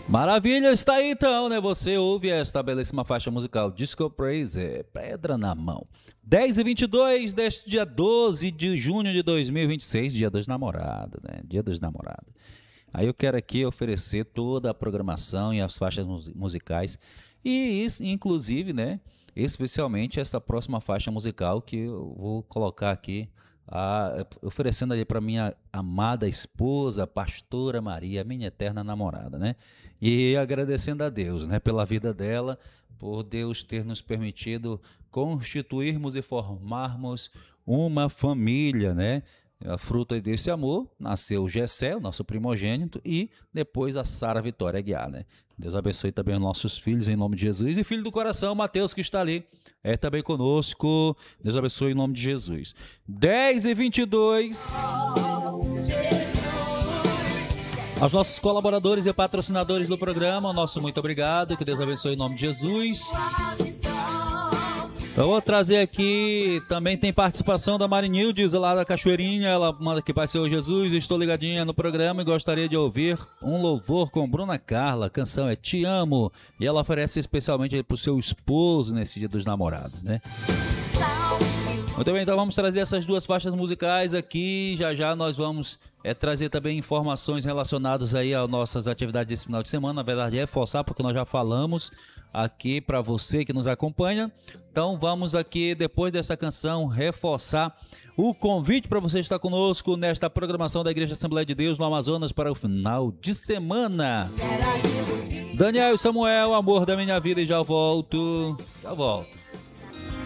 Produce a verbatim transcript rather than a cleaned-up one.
Maravilha, está aí então, né? Você ouve esta belíssima faixa musical Disco Praise, Pedra na Mão. dez e vinte e dois deste dia doze de junho de dois mil e vinte e seis, dia dos namorados, né? Dia dos namorados. Aí eu quero aqui oferecer toda a programação e as faixas musicais e isso, inclusive, né? Especialmente essa próxima faixa musical que eu vou colocar aqui, a, oferecendo ali para minha amada esposa, pastora Maria, minha eterna namorada, né? E agradecendo a Deus, né, pela vida dela, por Deus ter nos permitido constituirmos e formarmos uma família, né? A fruta desse amor nasceu o Gessé, o nosso primogênito, e depois a Sara Vitória Aguiar, né? Deus abençoe também os nossos filhos em nome de Jesus. E filho do coração, Mateus, que está ali, é também conosco. Deus abençoe em nome de Jesus. dez e vinte e dois. Aos nossos colaboradores e patrocinadores do programa, o nosso muito obrigado. Que Deus abençoe em nome de Jesus. Eu vou trazer aqui, também tem participação da Marinildes lá da Cachoeirinha, ela manda aqui, Pai Senhor Jesus, estou ligadinha no programa e gostaria de ouvir um louvor com Bruna Carla, a canção é Te Amo, e ela oferece especialmente para o seu esposo nesse dia dos namorados, né? Muito bem, então vamos trazer essas duas faixas musicais aqui, já já nós vamos é, trazer também informações relacionadas aí às nossas atividades desse final de semana, na verdade é reforçar, porque nós já falamos aqui para você que nos acompanha. Então vamos aqui, depois dessa canção, reforçar o convite para você estar conosco nesta programação da Igreja Assembleia de Deus no Amazonas para o final de semana. Daniel e Samuel, amor da minha vida, e já volto, já volto.